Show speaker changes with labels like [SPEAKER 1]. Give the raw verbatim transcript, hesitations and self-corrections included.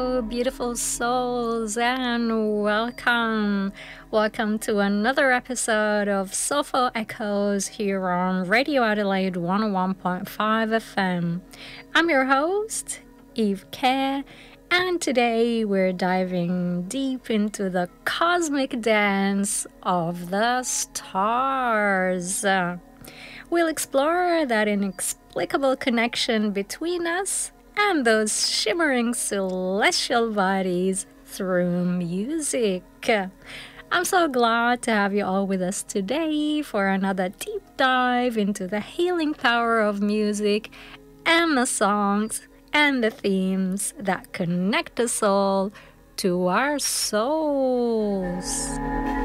[SPEAKER 1] Beautiful souls, and welcome. Welcome to another episode of Soulful Echoes here on Radio Adelaide one oh one point five F M. I'm your host, Eve Kerr, and today we're diving deep into the cosmic dance of the stars. We'll explore that inexplicable connection between us and those shimmering celestial bodies through music. I'm so glad to have you all with us today for another deep dive into the healing power of music and the songs and the themes that connect us all to our souls.